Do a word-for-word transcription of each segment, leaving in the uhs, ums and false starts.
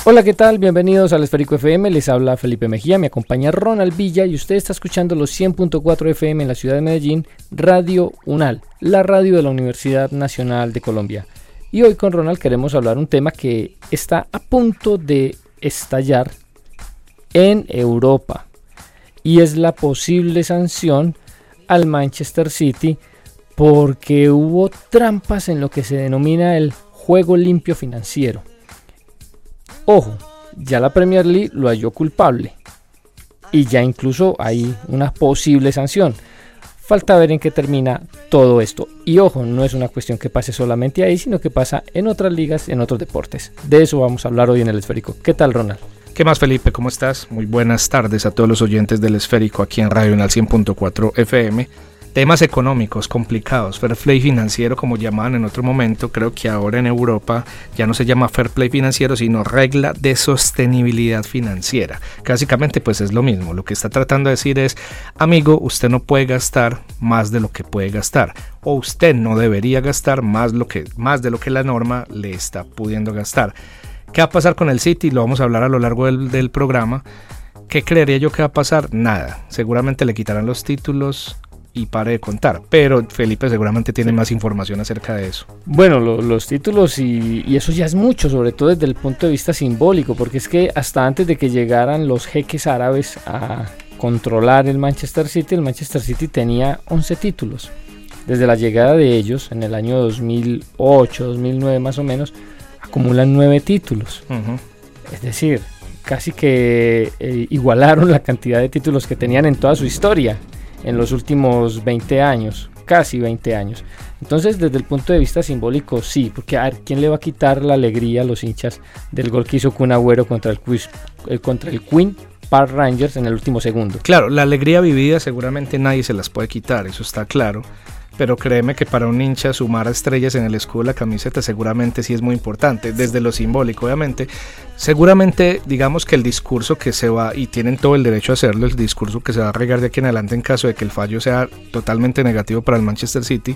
Hola, ¿qué tal? Bienvenidos al Esférico F M, les habla Felipe Mejía, me acompaña Ronald Villa y usted está escuchando los cien punto cuatro F M en la ciudad de Medellín, Radio UNAL, la radio de la Universidad Nacional de Colombia. Y hoy con Ronald queremos hablar un tema que está a punto de estallar en Europa y es la posible sanción al Manchester City porque hubo trampas en lo que se denomina el juego limpio financiero. Ojo, ya la Premier League lo halló culpable y ya incluso hay una posible sanción. Falta ver en qué termina todo esto. Y ojo, no es una cuestión que pase solamente ahí, sino que pasa en otras ligas, en otros deportes. De eso vamos a hablar hoy en El Esférico. ¿Qué tal, Ronald? ¿Qué más, Felipe? ¿Cómo estás? Muy buenas tardes a todos los oyentes del Esférico aquí en Radio UNAL cien punto cuatro F M. Temas económicos complicados, fair play financiero como llamaban en otro momento, creo que ahora en Europa ya no se llama fair play financiero sino regla de sostenibilidad financiera, que básicamente pues es lo mismo, lo que está tratando de decir es, amigo, usted no puede gastar más de lo que puede gastar, o usted no debería gastar más, lo que, más de lo que la norma le está pudiendo gastar. ¿Qué va a pasar con el City? Lo vamos a hablar a lo largo del, del programa. ¿Qué creería yo que va a pasar? Nada, seguramente le quitarán los títulos y pare de contar, pero Felipe seguramente tiene más información acerca de eso. Bueno, lo, los títulos y, y eso ya es mucho, sobre todo desde el punto de vista simbólico, porque es que hasta antes de que llegaran los jeques árabes a controlar el Manchester City, el Manchester City tenía once títulos. Desde la llegada de ellos, en el año dos mil ocho, dos mil nueve más o menos, acumulan nueve títulos. Uh-huh. Es decir, casi que eh, igualaron la cantidad de títulos que tenían en toda su historia en los últimos veinte años, casi veinte años. Entonces, desde el punto de vista simbólico, sí, porque a ver, ¿quién le va a quitar la alegría a los hinchas del gol que hizo Kun Agüero contra el, eh, contra el Queen Park Rangers en el último segundo? Claro, la alegría vivida seguramente nadie se las puede quitar, eso está claro. Pero créeme que para un hincha sumar a estrellas en el escudo de la camiseta seguramente sí es muy importante, desde lo simbólico obviamente. Seguramente digamos que el discurso que se va, y tienen todo el derecho a hacerlo, el discurso que se va a regar de aquí en adelante en caso de que el fallo sea totalmente negativo para el Manchester City,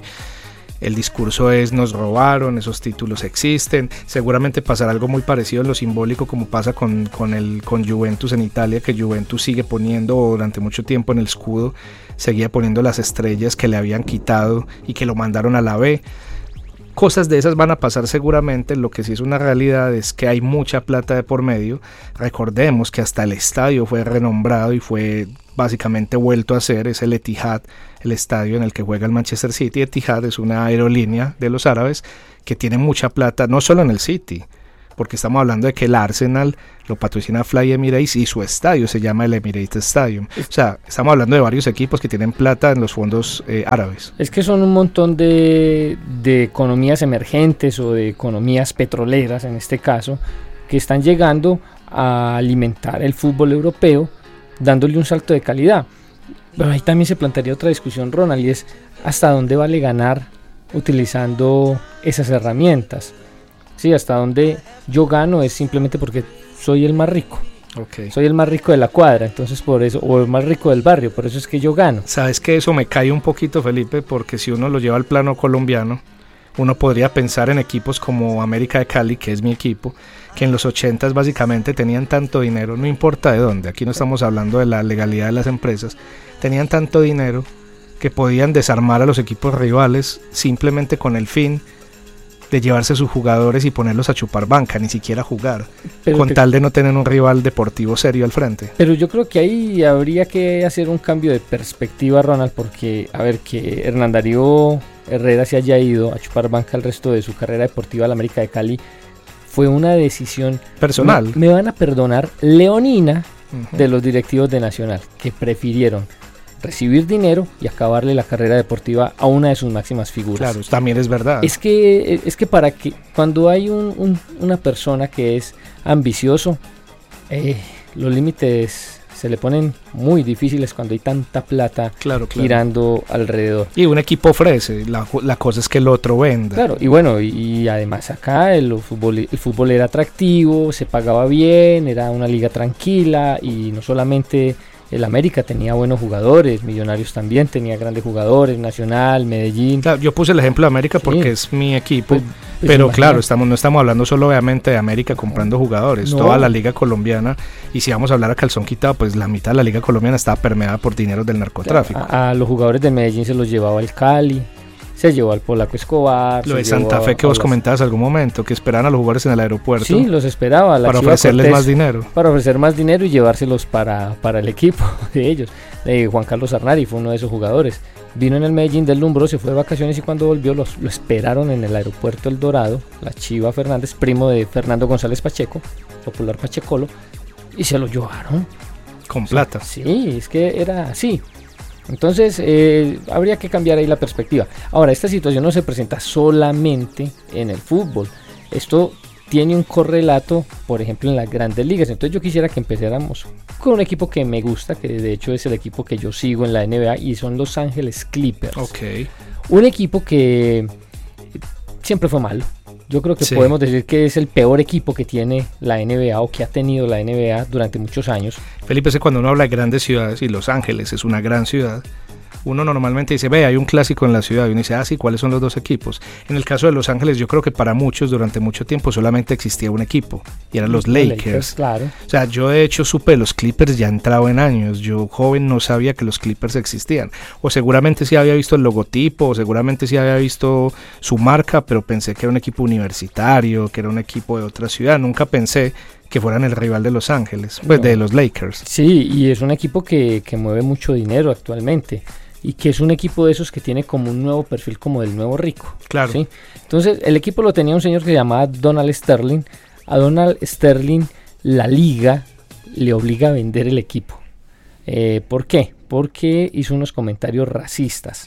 el discurso es nos robaron, esos títulos existen, seguramente pasará algo muy parecido en lo simbólico como pasa con, con, el, con Juventus en Italia, que Juventus sigue poniendo durante mucho tiempo en el escudo, seguía poniendo las estrellas que le habían quitado y que lo mandaron a la B. Cosas de esas van a pasar seguramente, lo que sí es una realidad es que hay mucha plata de por medio. Recordemos que hasta el estadio fue renombrado y fue básicamente vuelto a hacer, es el Etihad, el estadio en el que juega el Manchester City. Etihad es una aerolínea de los árabes que tiene mucha plata, no solo en el City, porque estamos hablando de que el Arsenal lo patrocina Fly Emirates y su estadio se llama el Emirates Stadium. O sea, estamos hablando de varios equipos que tienen plata en los fondos eh, árabes. Es que son un montón de, de economías emergentes o de economías petroleras en este caso, que están llegando a alimentar el fútbol europeo, dándole un salto de calidad. Pero ahí también se plantearía otra discusión, Ronald, y es hasta dónde vale ganar utilizando esas herramientas. Sí, hasta donde yo gano es simplemente porque soy el más rico. Okay. Soy el más rico de la cuadra, entonces por eso, o el más rico del barrio, por eso es que yo gano. Sabes que eso me cae un poquito, Felipe, porque si uno lo lleva al plano colombiano, uno podría pensar en equipos como América de Cali, que es mi equipo, que en los ochentas básicamente tenían tanto dinero, no importa de dónde, aquí no estamos hablando de la legalidad de las empresas, tenían tanto dinero que podían desarmar a los equipos rivales simplemente con el fin de llevarse a sus jugadores y ponerlos a chupar banca, ni siquiera jugar, pero con te... tal de no tener un rival deportivo serio al frente. Pero yo creo que ahí habría que hacer un cambio de perspectiva, Ronald, porque, a ver, que Hernán Darío Herrera se haya ido a chupar banca el resto de su carrera deportiva al América de Cali fue una decisión personal. Me, me van a perdonar, leonina, uh-huh, de los directivos de Nacional, que prefirieron recibir dinero y acabarle la carrera deportiva a una de sus máximas figuras. Claro, también es verdad. Es que, es que para que cuando hay un, un, una persona que es ambicioso, eh, los límites se le ponen muy difíciles cuando hay tanta plata claro, claro. girando alrededor. Y un equipo ofrece, la, la cosa es que el otro venda. Claro, y bueno, y, y además acá el fútbol, el fútbol era atractivo, se pagaba bien, era una liga tranquila y no solamente El América tenía buenos jugadores, Millonarios también tenía grandes jugadores, Nacional, Medellín. Claro, yo puse el ejemplo de América porque sí. es mi equipo, pues, pues pero imagínate. Claro, estamos, no estamos hablando solo obviamente de América comprando jugadores, no. Toda la liga colombiana, y si vamos a hablar a calzón quitado, pues la mitad de la liga colombiana estaba permeada por dinero del narcotráfico. A, a los jugadores de Medellín se los llevaba el Cali. Se llevó al Polaco Escobar. Lo de Santa Fe que vos comentabas algún momento, que esperaban a los jugadores en el aeropuerto. Sí, los esperaba. La para Chiva ofrecerles Cortés, más dinero. Para ofrecer más dinero y llevárselos para, para el equipo de ellos. Eh, Juan Carlos Arnari fue uno de esos jugadores. Vino en el Medellín, deslumbró, se fue de vacaciones y cuando volvió los, lo esperaron en el aeropuerto El Dorado, la Chiva Fernández, primo de Fernando González Pacheco, popular Pachecolo, y se lo llevaron. Con plata. O sea, sí, es que era así. Entonces eh, habría que cambiar ahí la perspectiva. Ahora, esta situación no se presenta solamente en el fútbol. Esto tiene un correlato, por ejemplo, en las grandes ligas. Entonces yo quisiera que empezáramos con un equipo que me gusta, que de hecho es el equipo que yo sigo en la N B A, y son Los Ángeles Clippers. Okay. Un equipo que siempre fue malo. Yo creo que sí. podemos decir que es el peor equipo que tiene la N B A o que ha tenido la N B A durante muchos años. Felipe, es que cuando uno habla de grandes ciudades, y Los Ángeles es una gran ciudad, uno normalmente dice, ve, hay un clásico en la ciudad, y uno dice, ah, sí, ¿cuáles son los dos equipos? En el caso de Los Ángeles, yo creo que para muchos, durante mucho tiempo, solamente existía un equipo, y eran los Lakers. Lakers, claro. O sea, yo de hecho supe de los Clippers ya entrado en años, yo joven no sabía que los Clippers existían, o seguramente sí había visto el logotipo, o seguramente sí había visto su marca, pero pensé que era un equipo universitario, que era un equipo de otra ciudad, nunca pensé que fueran el rival de Los Ángeles, pues no. de los Lakers. Sí, y es un equipo que, que mueve mucho dinero actualmente. Y que es un equipo de esos que tiene como un nuevo perfil, como del nuevo rico. Claro. ¿sí? Entonces, el equipo lo tenía un señor que se llamaba Donald Sterling. A Donald Sterling, la liga le obliga a vender el equipo. Eh, ¿Por qué? Porque hizo unos comentarios racistas.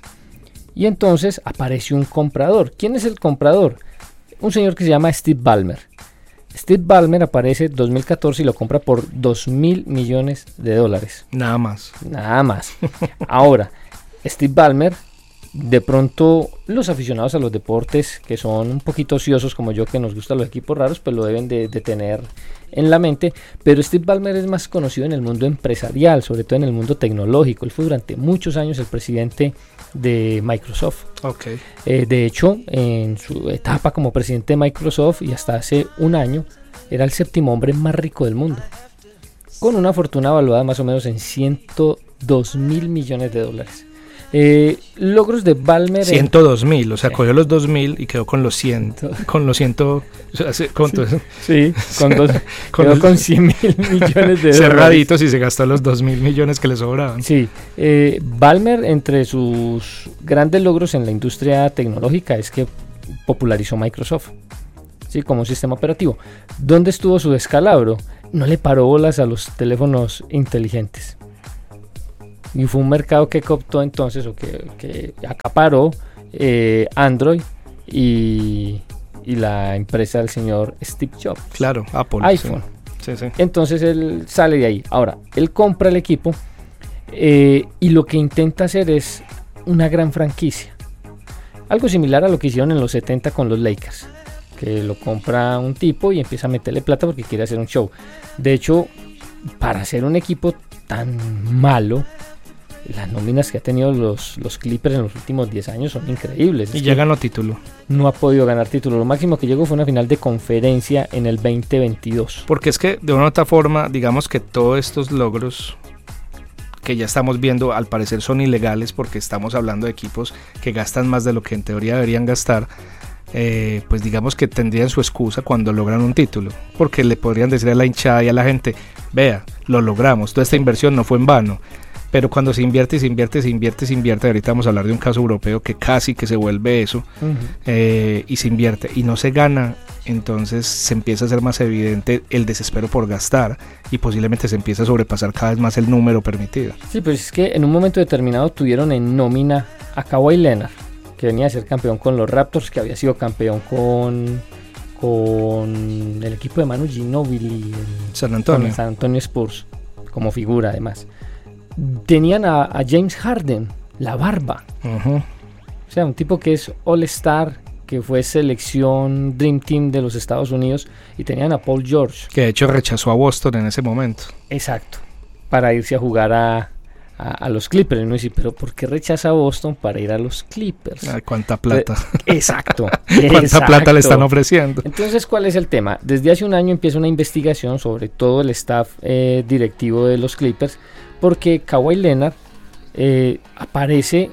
Y entonces apareció un comprador. ¿Quién es el comprador? Un señor que se llama Steve Ballmer. Steve Ballmer aparece en dos mil catorce y lo compra por dos mil millones de dólares. Nada más. Nada más. Ahora, Steve Ballmer, de pronto los aficionados a los deportes que son un poquito ociosos como yo, que nos gustan los equipos raros, pues lo deben de, de tener en la mente, pero Steve Ballmer es más conocido en el mundo empresarial, sobre todo en el mundo tecnológico. Él fue durante muchos años el presidente de Microsoft. Okay. Eh, de hecho, en su etapa como presidente de Microsoft y hasta hace un año, era el séptimo hombre más rico del mundo, con una fortuna valuada más o menos en ciento dos mil millones de dólares. Eh, logros de Ballmer ciento dos mil, o sea, sí. cogió los dos mil y quedó con los cien, con los cien, o sea, con sí, sí, con, dos, con, quedó los, con cien mil millones de dólares. Cerraditos y se gastó los dos mil millones que le sobraban. Sí, eh, Ballmer, entre sus grandes logros en la industria tecnológica, es que popularizó Microsoft, sí, como un sistema operativo. ¿Dónde estuvo su descalabro? No le paró bolas a los teléfonos inteligentes. Y fue un mercado que cooptó entonces, o que, que acaparó eh, Android y, y la empresa del señor Steve Jobs. Claro, Apple. iPhone. Sí. Sí, sí. Entonces él sale de ahí. Ahora, él compra el equipo eh, y lo que intenta hacer es una gran franquicia. Algo similar a lo que hicieron en los setenta con los Lakers, que lo compra un tipo y empieza a meterle plata porque quiere hacer un show. De hecho, para hacer un equipo tan malo, las nóminas que ha tenido los, los Clippers en los últimos diez años son increíbles. Y ya ganó título. No ha podido ganar título. Lo máximo que llegó fue una final de conferencia en el veinte veintidós. Porque es que de una u otra forma, digamos que todos estos logros que ya estamos viendo al parecer son ilegales, porque estamos hablando de equipos que gastan más de lo que en teoría deberían gastar. Eh, pues digamos que tendrían su excusa cuando logran un título, porque le podrían decir a la hinchada y a la gente, vea, lo logramos, toda esta inversión no fue en vano. Pero cuando se invierte, se invierte, se invierte, se invierte, ahorita vamos a hablar de un caso europeo que casi que se vuelve eso, uh-huh. eh, y se invierte y no se gana, entonces se empieza a hacer más evidente el desespero por gastar y posiblemente se empieza a sobrepasar cada vez más el número permitido. Sí, pues es que en un momento determinado tuvieron en nómina a Kawhi Leonard, que venía a ser campeón con los Raptors, que había sido campeón con, con el equipo de Manu Ginóbili, el San Antonio. San Antonio Spurs, como figura además. Tenían a, a James Harden, la barba. Uh-huh. O sea, un tipo que es All-Star, que fue selección Dream Team de los Estados Unidos, y tenían a Paul George. Que de hecho rechazó a Boston en ese momento. Exacto. para irse a jugar a, a, a los Clippers. Y uno dice, pero ¿por qué rechaza a Boston para ir a los Clippers? Ay, ¿cuánta plata? Exacto. ¿Cuánta exacto. plata le están ofreciendo? Entonces, ¿cuál es el tema? Desde hace un año empieza una investigación sobre todo el staff eh, directivo de los Clippers, porque Kawhi Leonard eh, aparece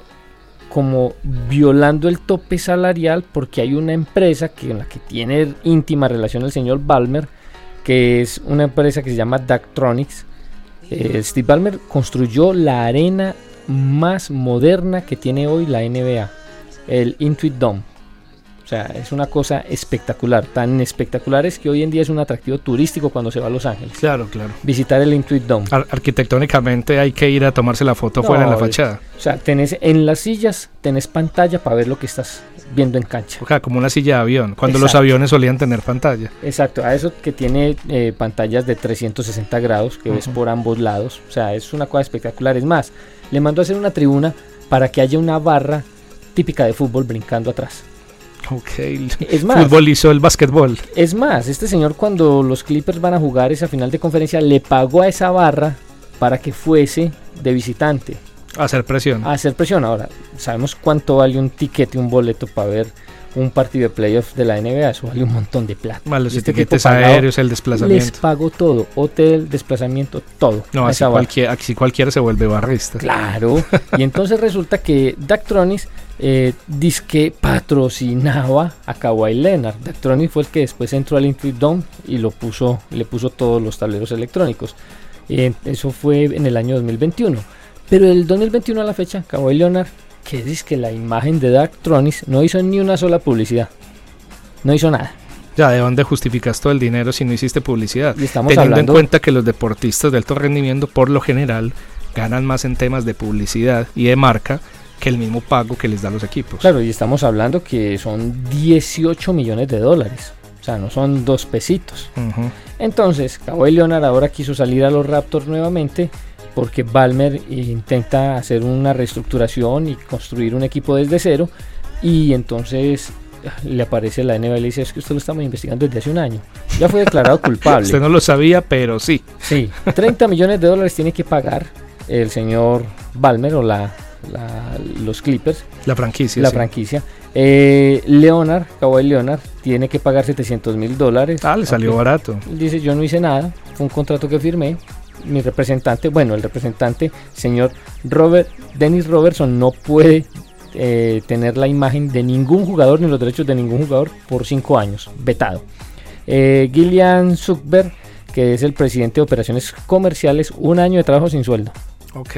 como violando el tope salarial, porque hay una empresa que, en la que tiene íntima relación el señor Ballmer, que es una empresa que se llama Daktronics. eh, Steve Ballmer construyó la arena más moderna que tiene hoy la N B A, el Intuit Dome. O sea, es una cosa espectacular, tan espectacular es que hoy en día es un atractivo turístico cuando se va a Los Ángeles. Claro, claro. Visitar el Intuit Dome. Ar- arquitectónicamente hay que ir a tomarse la foto No, fuera en la fachada. O sea, tenés en las sillas, tenés pantalla para ver lo que estás viendo en cancha. O sea, como una silla de avión, cuando Exacto. los aviones solían tener pantalla. Exacto, a eso que tiene eh, pantallas de trescientos sesenta grados que uh-huh. ves por ambos lados. O sea, es una cosa espectacular. Es más, le mandó a hacer una tribuna para que haya una barra típica de fútbol brincando atrás. Ok, es más, fútbol hizo el básquetbol. Es más, este señor cuando los Clippers van a jugar esa final de conferencia le pagó a esa barra para que fuese de visitante. A hacer presión. A hacer presión. Ahora, sabemos cuánto vale un tiquete, un boleto para ver un partido de playoff de la N B A. Eso vale un montón de plata. Vale, los este tiquetes aéreos, el desplazamiento. Les pagó todo, hotel, desplazamiento, todo. No, así, cualquier, así cualquiera se vuelve barrista. Claro. Y entonces resulta que Daktronics eh, dizque patrocinaba a Kawhi Leonard. Daktronics fue el que después entró al Intuit Dome y lo puso, le puso todos los tableros electrónicos. Eh, eso fue en el año dos mil veintiuno. Pero del dos mil veintiuno a la fecha, Kawhi Leonard, que dice que la imagen de Daktronics no hizo ni una sola publicidad. No hizo nada. Ya, ¿de dónde justificas todo el dinero si no hiciste publicidad? Y estamos Teniendo hablando... en cuenta que los deportistas de alto rendimiento, por lo general, ganan más en temas de publicidad y de marca que el mismo pago que les da los equipos. Claro, y estamos hablando que son dieciocho millones de dólares. O sea, no son dos pesitos. Uh-huh. Entonces, Kawhi Leonard ahora quiso salir a los Raptors nuevamente, porque Ballmer intenta hacer una reestructuración y construir un equipo desde cero, y entonces le aparece la N B A y le dice, es que usted lo estamos investigando desde hace un año, ya fue declarado culpable. Usted no lo sabía, pero sí. Sí, treinta millones de dólares tiene que pagar el señor Ballmer o la, la, los Clippers. La franquicia. La sí. franquicia. Eh, Leonard, Kawhi Leonard, tiene que pagar setecientos mil dólares. Ah, le salió okay. barato. Él dice, yo no hice nada, fue un contrato que firmé. Mi representante, bueno, el representante, señor Robert, Dennis Robertson, no puede eh, tener la imagen de ningún jugador ni los derechos de ningún jugador por cinco años, vetado. Eh, Gillian Zuckberg, que es el presidente de operaciones comerciales, un año de trabajo sin sueldo. Ok.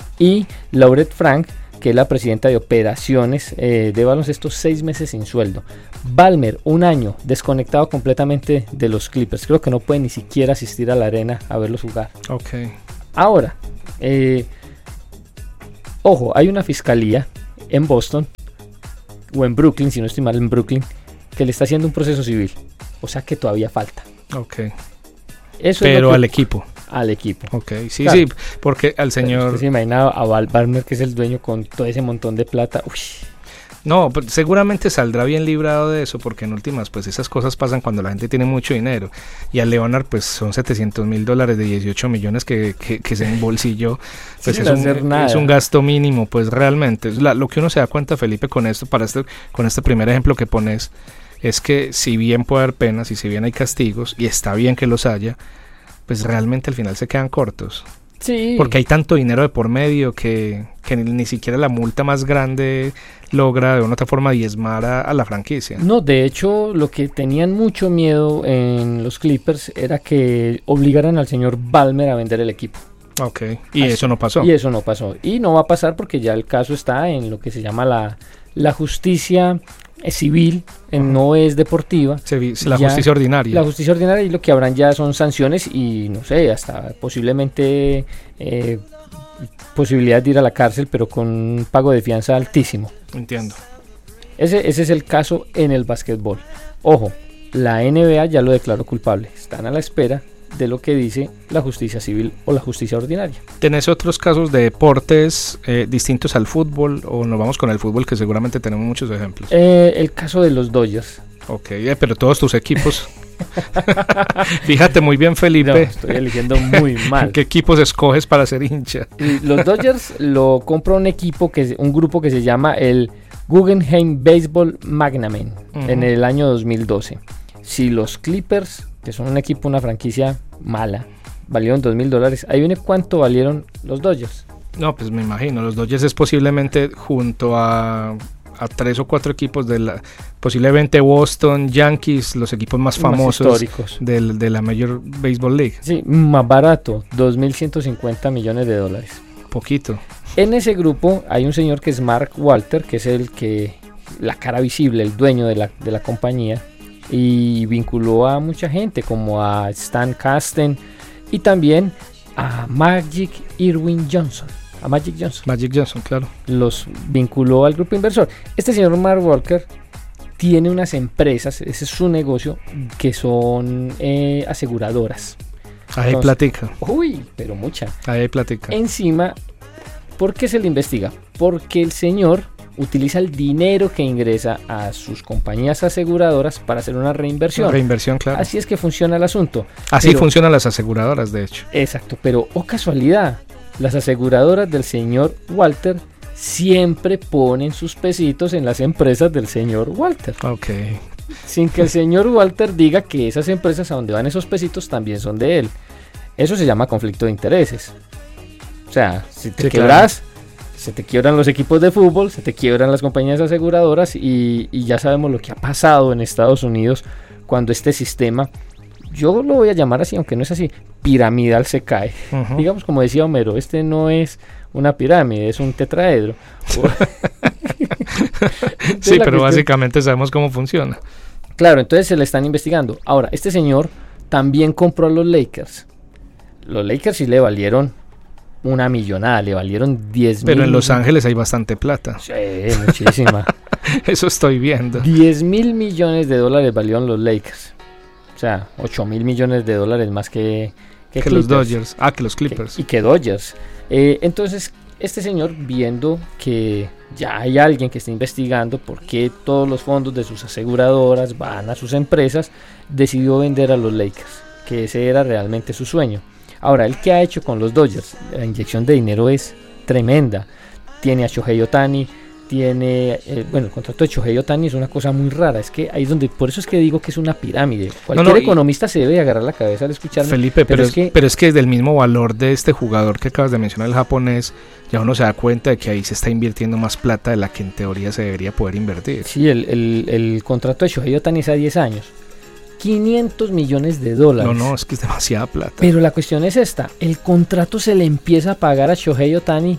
Y Laurette Frank, que es la presidenta de operaciones eh, de baloncesto, seis meses sin sueldo. Ballmer, un año desconectado completamente de los Clippers. Creo que no puede ni siquiera asistir a la arena a verlos jugar. Ok. Ahora, eh, ojo, hay una fiscalía en Boston, o en Brooklyn, si no estoy mal, en Brooklyn, que le está haciendo un proceso civil. O sea que todavía falta. Ok. Eso Pero es lo que, al equipo. Al equipo. Ok, sí, claro. sí, porque al señor... ¿Usted se imagina a Val Ballmer, que es el dueño, con todo ese montón de plata? Uy. No, pues seguramente saldrá bien librado de eso, porque en últimas, pues esas cosas pasan cuando la gente tiene mucho dinero. Y a Leonard, pues son setecientos mil dólares de dieciocho millones que, que, que se embolsilló. Pues es, un, es un gasto mínimo, pues realmente. La, lo que uno se da cuenta, Felipe, con esto, para este, con este primer ejemplo que pones, es que si bien puede haber penas y si bien hay castigos, y está bien que los haya, pues realmente al final se quedan cortos. Sí. Porque hay tanto dinero de por medio que, que ni, ni siquiera la multa más grande logra de una otra forma diezmar a, a la franquicia. No, de hecho, lo que tenían mucho miedo en los Clippers era que obligaran al señor Ballmer a vender el equipo. Ok, y Así, eso no pasó. Y eso no pasó. Y no va a pasar porque ya el caso está en lo que se llama la, la justicia civil, uh-huh. no es deportiva. Se, la ya, justicia ordinaria. La justicia ordinaria, y lo que habrán ya son sanciones y no sé, hasta posiblemente eh, posibilidad de ir a la cárcel, pero con un pago de fianza altísimo. Entiendo. Ese, ese es el caso en el básquetbol. Ojo, la N B A ya lo declaró culpable. Están a la espera de lo que dice la justicia civil o la justicia ordinaria. ¿Tenés otros casos de deportes eh, distintos al fútbol, o nos vamos con el fútbol, que seguramente tenemos muchos ejemplos? Eh, el caso de los Dodgers. Ok, eh, pero todos tus equipos Fíjate muy bien, Felipe. No, estoy eligiendo muy mal. ¿Qué equipos escoges para ser hincha? Los Dodgers lo compra un equipo, que un grupo que se llama el Guggenheim Baseball Magnamen, uh-huh, en el año dos mil doce. Si los Clippers, que son un equipo, una franquicia mala, valieron dos mil dólares, ahí viene cuánto valieron los Dodgers. No, pues me imagino, los Dodgers es posiblemente junto a, a tres o cuatro equipos de la, posiblemente Boston, Yankees, los equipos más famosos, más históricos del, de la Major Baseball League. Sí, más barato, dos mil ciento cincuenta millones de dólares. Poquito. En ese grupo hay un señor que es Mark Walter, que es el que, la cara visible, el dueño de la, de la compañía, y vinculó a mucha gente como a Stan Kasten y también a Magic Irwin Johnson. A Magic Johnson. Magic Johnson, claro. Los vinculó al grupo inversor. Este señor Mark Walker tiene unas empresas, ese es su negocio, que son eh, aseguradoras. Ahí Entonces, platica. Uy, pero mucha. Ahí platica. Encima, ¿por qué se le investiga? Porque el señor utiliza el dinero que ingresa a sus compañías aseguradoras para hacer una reinversión. Reinversión, claro. Así es que funciona el asunto. Así pero, funcionan las aseguradoras, de hecho. Exacto, pero oh casualidad, las aseguradoras del señor Walter siempre ponen sus pesitos en las empresas del señor Walter. Ok. Sin que el señor Walter diga que esas empresas a donde van esos pesitos también son de él. Eso se llama conflicto de intereses. O sea, si te sí, quebras, claro, se te quiebran los equipos de fútbol, se te quiebran las compañías aseguradoras y, y ya sabemos lo que ha pasado en Estados Unidos cuando este sistema, yo lo voy a llamar así, aunque no es así, piramidal se cae. Uh-huh. Digamos, como decía Homero, este no es una pirámide, es un tetraedro. Sí, pero cuestión, básicamente sabemos cómo funciona. Claro, entonces se le están investigando. Ahora, este señor también compró a los Lakers. Los Lakers sí le valieron una millonada, le valieron diez mil. Pero en Los Ángeles hay bastante plata. Sí, muchísima. Eso estoy viendo. diez mil millones de dólares valieron los Lakers. O sea, ocho mil millones de dólares más que, que, que los Dodgers. Ah, que los Clippers. Que, y que Dodgers. Eh, entonces, este señor, viendo que ya hay alguien que está investigando por qué todos los fondos de sus aseguradoras van a sus empresas, decidió vender a los Lakers, que ese era realmente su sueño. Ahora, ¿el qué ha hecho con los Dodgers? La inyección de dinero es tremenda. Tiene a Shohei Ohtani, tiene, eh, bueno, el contrato de Shohei Ohtani es una cosa muy rara. Es que ahí es donde, por eso es que digo que es una pirámide. Cualquier no, no, economista se debe agarrar la cabeza al escucharme. Felipe, pero, pero, es, es que, pero es que del mismo valor de este jugador que acabas de mencionar, el japonés, ya uno se da cuenta de que ahí se está invirtiendo más plata de la que en teoría se debería poder invertir. Sí, el, el, el contrato de Shohei Ohtani es a diez años. quinientos millones de dólares. No, no, es que es demasiada plata. Pero la cuestión es esta, el contrato se le empieza a pagar a Shohei Ohtani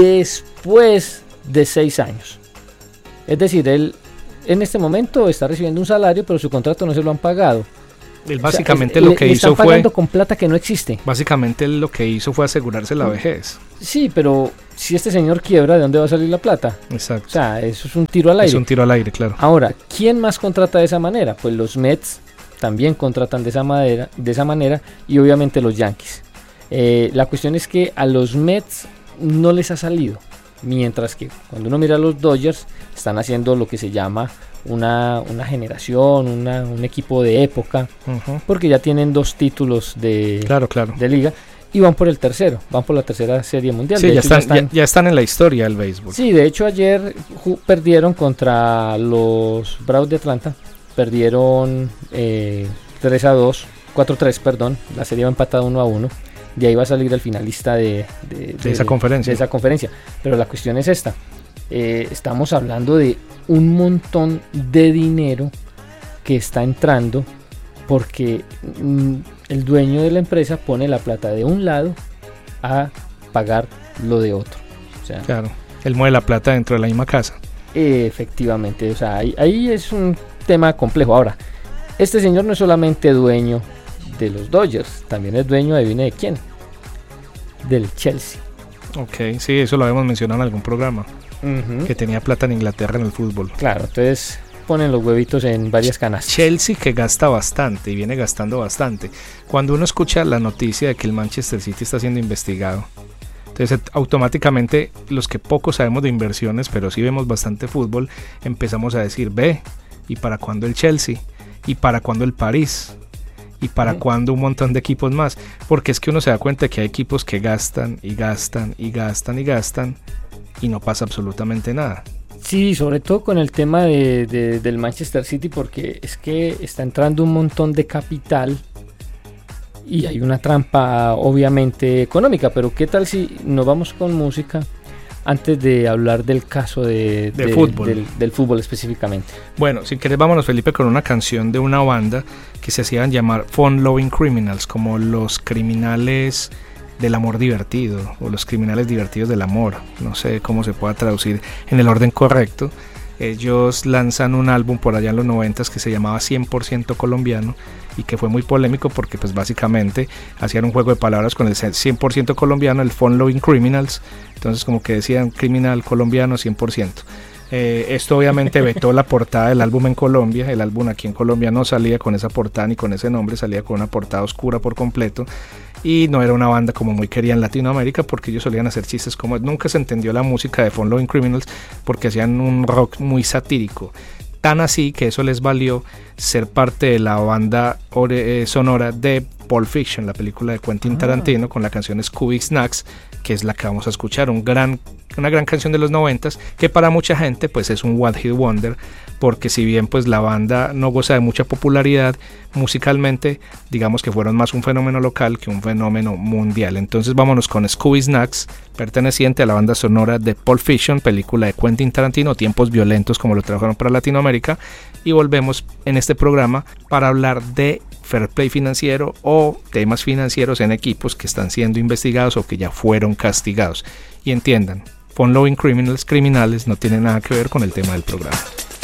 después de seis años. Es decir, él en este momento está recibiendo un salario, pero su contrato no se lo han pagado. Él básicamente o sea, lo que le, hizo le están fue pagando con plata que no existe. Básicamente él lo que hizo fue asegurarse la vejez. Sí, pero si este señor quiebra, ¿de dónde va a salir la plata? Exacto. O sea, eso es un tiro al aire. Es un tiro al aire, claro. Ahora, ¿quién más contrata de esa manera? Pues los Mets también contratan de esa manera, de esa manera y obviamente los Yankees. Eh, la cuestión es que a los Mets no les ha salido, mientras que cuando uno mira a los Dodgers están haciendo lo que se llama una, una generación, una, un equipo de época, uh-huh, porque ya tienen dos títulos de, claro, claro. de liga y van por el tercero, van por la tercera serie mundial. Sí, de ya, hecho, están, ya, están, ya, ya están en la historia del béisbol. Sí, de hecho ayer ju- perdieron contra los Bravos de Atlanta. Perdieron eh, tres a dos, cuatro a tres, perdón. La serie va empatada uno a uno. De ahí va a salir el finalista de, de, de, de, esa, conferencia. de esa conferencia. Pero la cuestión es esta. Eh, estamos hablando de un montón de dinero que está entrando porque mm, el dueño de la empresa pone la plata de un lado a pagar lo de otro. O sea, claro, él mueve la plata dentro de la misma casa. Eh, efectivamente, o sea, ahí, ahí es un tema complejo. Ahora, este señor no es solamente dueño de los Dodgers, también es dueño, adivine de quién, del Chelsea. Ok, sí, eso lo habíamos mencionado en algún programa, uh-huh, que tenía plata en Inglaterra en el fútbol. Claro, entonces ponen los huevitos en varias canastas. Chelsea, que gasta bastante y viene gastando bastante. Cuando uno escucha la noticia de que el Manchester City está siendo investigado, entonces automáticamente los que poco sabemos de inversiones, pero sí vemos bastante fútbol, empezamos a decir, ve, ¿y para cuándo el Chelsea? ¿Y para cuándo el París? ¿Y para sí. cuándo un montón de equipos más? Porque es que uno se da cuenta que hay equipos que gastan y gastan y gastan y gastan y no pasa absolutamente nada. Sí, sobre todo con el tema de, de, del Manchester City, porque es que está entrando un montón de capital y hay una trampa obviamente económica, pero ¿qué tal si nos vamos con música antes de hablar del caso de, de de, fútbol. Del, del fútbol específicamente? Bueno, si querés vámonos, Felipe, con una canción de una banda que se hacían llamar Fun Loving Criminals, como los criminales del amor divertido o los criminales divertidos del amor, no sé cómo se pueda traducir en el orden correcto. Ellos lanzan un álbum por allá en los noventas que se llamaba cien por ciento colombiano y que fue muy polémico porque pues básicamente hacían un juego de palabras con el cien por ciento colombiano, el Fun Loving Criminals, entonces como que decían criminal colombiano cien por ciento. Eh, esto obviamente vetó la portada del álbum en Colombia. El álbum aquí en Colombia no salía con esa portada ni con ese nombre, salía con una portada oscura por completo y no era una banda como muy querida en Latinoamérica, porque ellos solían hacer chistes como nunca se entendió la música de Fun Loving Criminals porque hacían un rock muy satírico, tan así que eso les valió ser parte de la banda ore, eh, sonora de Pulp Fiction, la película de Quentin Tarantino, ah. con la canción Scooby Snacks, que es la que vamos a escuchar, un gran, una gran canción de los noventas, que para mucha gente pues es un one hit wonder, porque si bien pues la banda no goza de mucha popularidad musicalmente, digamos que fueron más un fenómeno local que un fenómeno mundial. Entonces vámonos con Scooby Snacks, perteneciente a la banda sonora de Pulp Fiction, película de Quentin Tarantino, tiempos violentos como lo trajeron para Latinoamérica, y volvemos en este programa para hablar de fair play financiero o temas financieros en equipos que están siendo investigados o que ya fueron castigados. Y entiendan, Fun Loving Criminals, criminales no tiene nada que ver con el tema del programa.